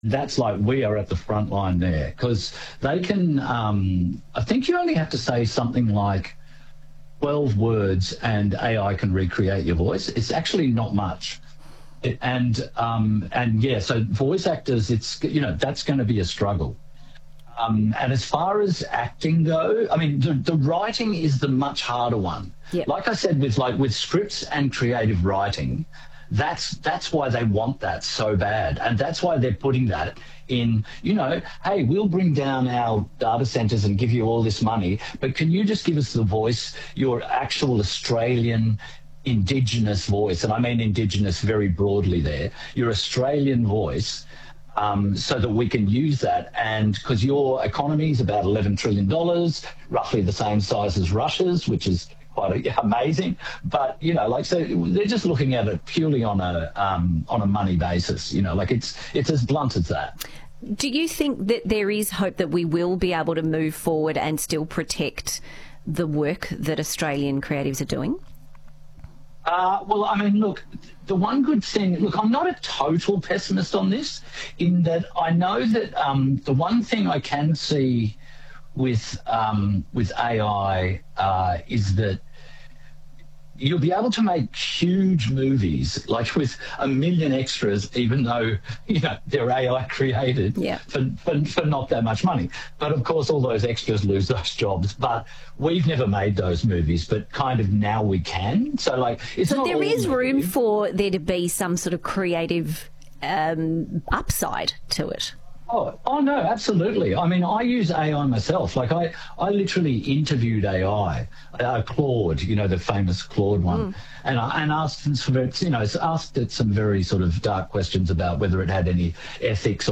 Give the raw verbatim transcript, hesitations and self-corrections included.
That's like we are at the front line there because they can, um, I think you only have to say something like twelve words and A I can recreate your voice. It's actually not much. It, and, um, and yeah, so voice actors, it's, you know, that's going to be a struggle. Um, and as far as acting go, I mean, the, the writing is the much harder one. Yep. Like I said, with like with scripts and creative writing, that's that's why they want that so bad, and that's why they're putting that in. You know, hey, we'll bring down our data centers and give you all this money, but can you just give us the voice, your actual Australian Indigenous voice, and I mean Indigenous very broadly there, your Australian voice. Um, so that we can use that, and because your economy is about eleven trillion dollars, roughly the same size as Russia's, which is quite a, amazing. But you know, like so, they're just looking at it purely on a um, on a money basis. You know, like it's it's as blunt as that. Do you think that there is hope that we will be able to move forward and still protect the work that Australian creatives are doing? Uh, well, I mean, look, the one good thing, look, I'm not a total pessimist on this, in that I know that um, the one thing I can see with um, with A I uh, is that you'll be able to make huge movies, like with a million extras, even though, you know, they're A I created yeah. for, for, for not that much money. But of course, all those extras lose those jobs. But we've never made those movies, but kind of now we can. So, like, it's so not there is movies. room for there to be some sort of creative um, upside to it. Oh, oh no, absolutely. I mean, I use A I myself. Like I, I literally interviewed A I, uh, Claude, you know, the famous Claude one, mm. and I and asked it for, you know, asked it some very sort of dark questions about whether it had any ethics or